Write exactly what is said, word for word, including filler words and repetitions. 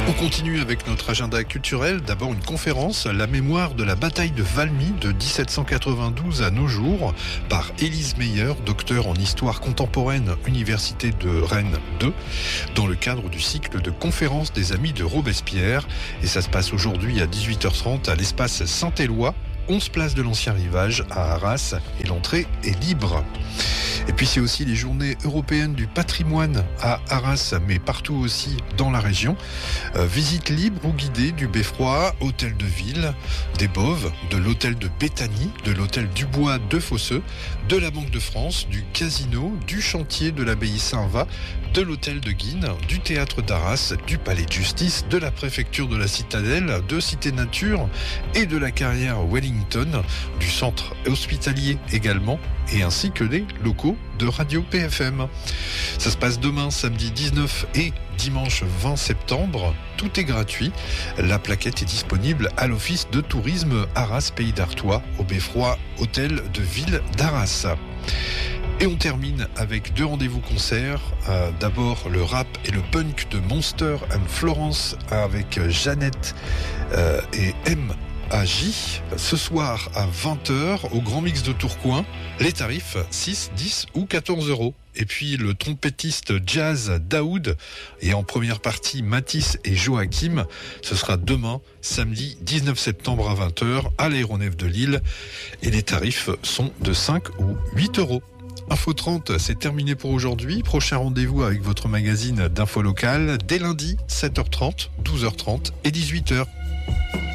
On continue avec notre agenda culturel. D'abord une conférence, la mémoire de la bataille de Valmy de dix-sept cent quatre-vingt-douze à nos jours, par Élise Meyer, docteur en histoire contemporaine, Université de Rennes deux, dans le cadre du cycle de conférences des Amis de Robespierre. Et ça se passe aujourd'hui à dix-huit heures trente à l'espace Saint-Éloi, onze place de l'Ancien Rivage à Arras, et l'entrée est libre. Et puis c'est aussi les journées européennes du patrimoine à Arras, mais partout aussi dans la région. Euh, visite libre ou guidée du Beffroi, hôtel de ville, des Boves, de l'hôtel de Béthanie, de l'hôtel Dubois de Fosseux, de la Banque de France, du casino, du chantier de l'abbaye Saint-Va, de l'hôtel de Guines, du théâtre d'Arras, du palais de justice, de la préfecture de la Citadelle, de Cité Nature et de la carrière Wellington, du centre hospitalier également, et ainsi que des locaux de Radio P F M. Ça se passe demain, samedi dix-neuf et dimanche vingt septembre. Tout est gratuit. La plaquette est disponible à l'office de tourisme Arras Pays d'Artois, au Beffroi Hôtel de Ville d'Arras. Et on termine avec deux rendez-vous concerts. Euh, d'abord le rap et le punk de Monster and Florence avec Jeannette euh, et M. à J, ce soir à vingt heures au Grand Mix de Tourcoing. Les tarifs six, dix ou quatorze euros. Et puis le trompettiste jazz Daoud et en première partie Matisse et Joachim. Ce sera demain, samedi dix-neuf septembre à vingt heures à l'Aéronef de Lille. Et les tarifs sont de cinq ou huit euros. Info trente, c'est terminé pour aujourd'hui. Prochain rendez-vous avec votre magazine d'info locale dès lundi, sept heures trente, douze heures trente et dix-huit heures.